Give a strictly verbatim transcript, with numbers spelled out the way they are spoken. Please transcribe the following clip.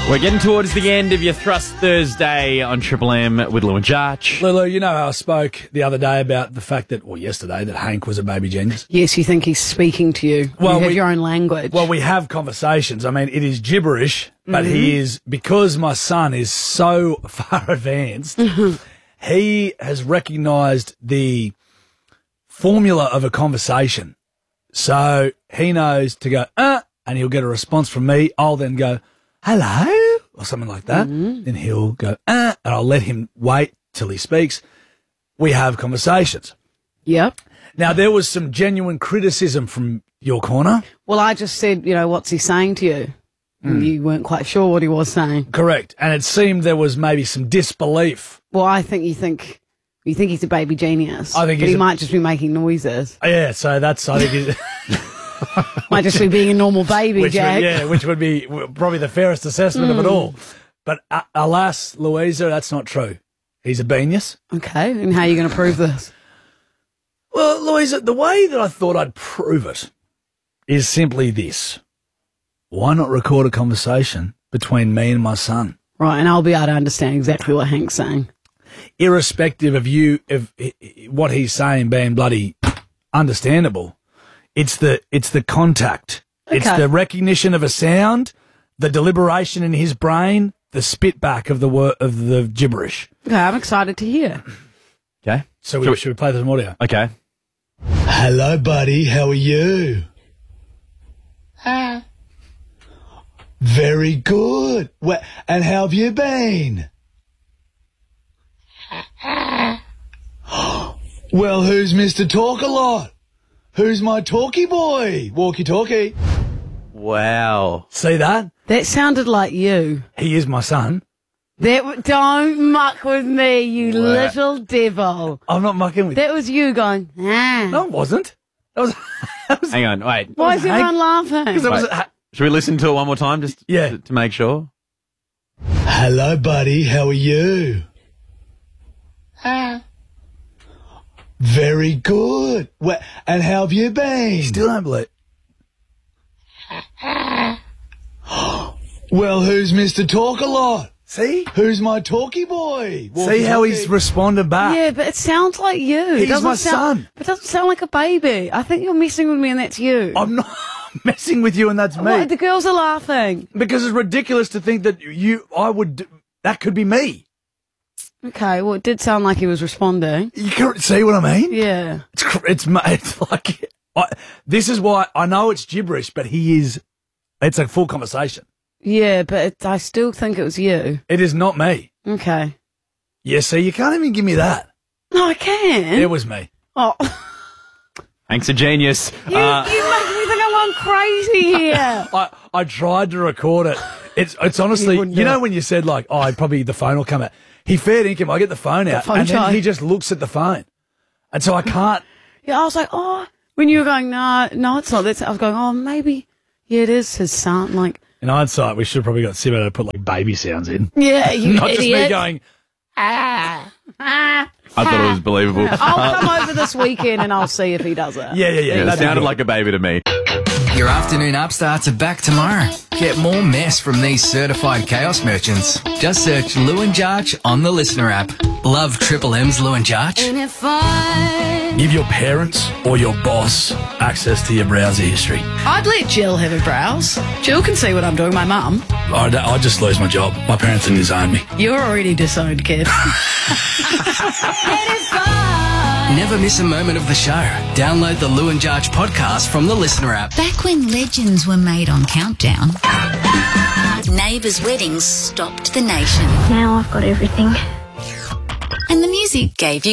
We're getting towards the end of your Thrust Thursday on Triple M with Lou and Jarch. Lulu, you know how I spoke the other day about the fact that, or yesterday, that Hank was a baby genius? Yes, you think he's speaking to you. Well, you have we- your own language. Well, we have conversations. I mean, it is gibberish, but he is, because my son is so far advanced, he has recognised the formula of a conversation. So he knows to go, uh, and he'll get a response from me. I'll then go, hello, or something like that. Then he'll go, uh, and I'll let him wait till he speaks. We have conversations. Yep. Now, there was some genuine criticism from your corner. Well, I just said, you know, what's he saying to you? And you weren't quite sure what he was saying. Correct. And it seemed there was maybe some disbelief. Well, I think you think you think he's a baby genius. I think but he's he a- might just be making noises. Yeah, so that's, I think, is- Might just be being a normal baby, which Jack. would, yeah, which would be w- probably the fairest assessment of it all. But uh, alas, Louisa, that's not true. He's a genius. Okay, and how are you going to prove this? Well, Louisa, the way that I thought I'd prove it is simply this. Why not record a conversation between me and my son? Right, and I'll be able to understand exactly what Hank's saying. Irrespective of you, of i- i- what he's saying being bloody understandable, it's the it's the contact. It's Okay. the recognition of a sound, the deliberation in his brain, the spit back of the word of the gibberish. Okay, I'm excited to hear. Okay. So we, Shall we- should we play some audio? Okay. Hello, buddy. How are you? Hi. Very good. Well, and how have you been? Well, who's Mister Talk a Lot? Who's my talky boy? Walkie talkie. Wow. See that? That sounded like you. He is my son. That w- don't muck with me, you Wow. little devil. I'm not mucking with you. That was you going, ah. No, it wasn't. That was. That was Hang on, wait. Why is Hank- everyone laughing? Because that was. Wait. Should we listen to it one more time just Yeah. to, to make sure? Hello, buddy. How are you? Hi. Very good. Well, and how have you been? Still don't believe. Well, who's Mister Talk a Lot? See? Who's my talky boy? See how he's responded back? Yeah, but it sounds like you. It He's doesn't my sound, son. But it doesn't sound like a baby. I think you're messing with me and that's you. I'm not messing with you, and that's me. What, the girls are laughing. Because it's ridiculous to think that you, I would, d- that could be me. Okay, well, it did sound like he was responding. You can see what I mean? Yeah. It's, cr- it's, ma- it's like, I, this is why I know it's gibberish, but he is, it's a full conversation. Yeah, but it, I still think it was you. It is not me. Okay. Yeah, see, you can't even give me that. No, I can. It was me. Oh, Hank's a genius. you, Uh, you make me think I'm going crazy here. I, I tried to record it. It's it's honestly, You you, wouldn't do know it. when you said like, oh, probably the phone will come out. He fair income. I get the phone out, phone and then charge. he just looks at the phone, and so I can't. Yeah, I was like, oh, when you were going, no, no, it's not. That's, I was going, oh, maybe, yeah, it is his son. Like, In hindsight, we should have probably got Simo to put like baby sounds in, yeah, you not just me idiot. going. Ah, ah. I thought it was believable. I'll come over this weekend and I'll see if he does it. Yeah, yeah, yeah. Yeah, it that'd be sounded good. like a baby to me. Your afternoon upstarts are back tomorrow. Get more mess from these certified chaos merchants. Just search Lou and Jarch on the Listener app. Love Triple M's Lou and Jarch? Give your parents or your boss access to your browser history. I'd let Jill have a browse. Jill can see what I'm doing, my mum. I'd, I'd just lose my job. My parents would disown me. You're already disowned, kid. Never miss a moment of the show. Download the Lou and Jarch podcast from the Listener app. Back when legends were made on Countdown, neighbours' weddings stopped the nation. Now I've got everything. And the music gave you